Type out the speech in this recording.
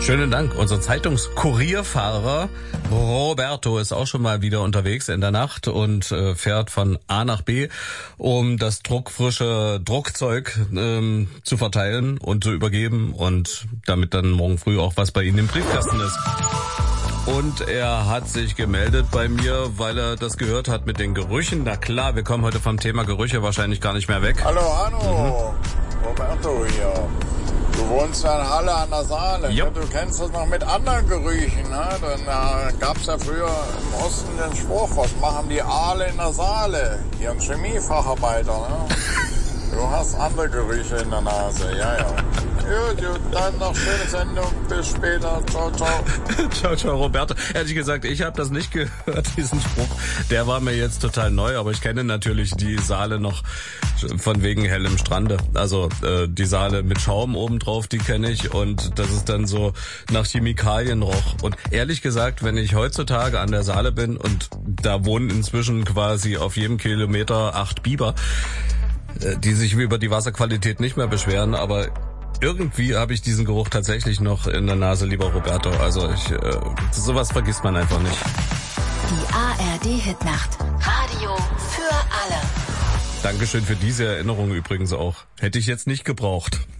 Schönen Dank. Unser Zeitungskurierfahrer Roberto ist auch schon mal wieder unterwegs in der Nacht und fährt von A nach B, um das druckfrische Druckzeug zu verteilen und zu übergeben und damit dann morgen früh auch was bei Ihnen im Briefkasten ist. Und er hat sich gemeldet bei mir, weil er das gehört hat mit den Gerüchen. Na klar, wir kommen heute vom Thema Gerüche wahrscheinlich gar nicht mehr weg. Hallo, Roberto hier. Du wohnst ja in Halle an der Saale. Yep. Du kennst das noch mit anderen Gerüchen. Ne? Dann gab's ja früher im Osten den Spruch, was machen die Aale in der Saale? Hier ein Chemiefacharbeiter. Ne? Du hast andere Gerüche in der Nase, ja. Gut, dann noch schöne Sendung. Bis später. Ciao, ciao. Ciao, Roberto. Ehrlich gesagt, ich habe das nicht gehört, diesen Spruch. Der war mir jetzt total neu, aber ich kenne natürlich die Saale noch von wegen hellem Strande. Also die Saale mit Schaum obendrauf, die kenne ich und das ist dann so nach Chemikalien roch. Und ehrlich gesagt, wenn ich heutzutage an der Saale bin und da wohnen inzwischen quasi auf jedem Kilometer 8 Biber, die sich über die Wasserqualität nicht mehr beschweren, aber irgendwie habe ich diesen Geruch tatsächlich noch in der Nase, lieber Roberto. Also sowas vergisst man einfach nicht. Die ARD-Hitnacht. Radio für alle. Dankeschön für diese Erinnerung übrigens auch. Hätte ich jetzt nicht gebraucht.